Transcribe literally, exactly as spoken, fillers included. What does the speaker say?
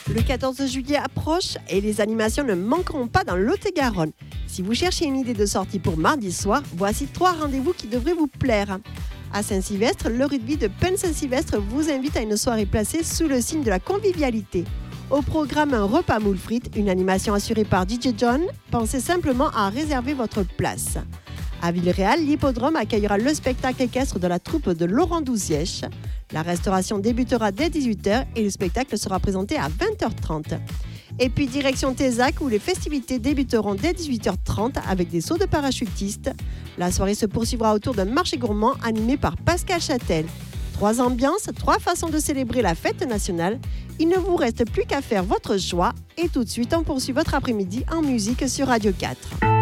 Le quatorze juillet approche et les animations ne manqueront pas dans Lot-et-Garonne. Si vous cherchez une idée de sortie pour mardi soir, voici trois rendez-vous qui devraient vous plaire. À Saint-Sylvestre, le rugby de Pen Saint-Sylvestre vous invite à une soirée placée sous le signe de la convivialité. Au programme, un repas moule frites, une animation assurée par D J John. Pensez simplement à réserver votre place. À Villeréal, l'hippodrome accueillera le spectacle équestre de la troupe de Laurent Douzièche. La restauration débutera dès dix-huit heures et le spectacle sera présenté à vingt heures trente. Et puis direction Tézac où les festivités débuteront dès dix-huit heures trente avec des sauts de parachutistes. La soirée se poursuivra autour d'un marché gourmand animé par Pascal Châtel. Trois ambiances, trois façons de célébrer la fête nationale. Il ne vous reste plus qu'à faire votre choix. Et tout de suite, on poursuit votre après-midi en musique sur Radio quatre.